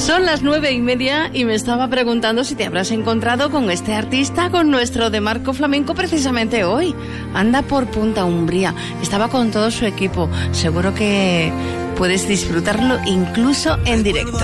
Son las 9:30 y me estaba preguntando si te habrás encontrado con este artista, con nuestro de Marco Flamenco, precisamente hoy. Anda por Punta Umbría, estaba con todo su equipo. Seguro que puedes disfrutarlo incluso en directo.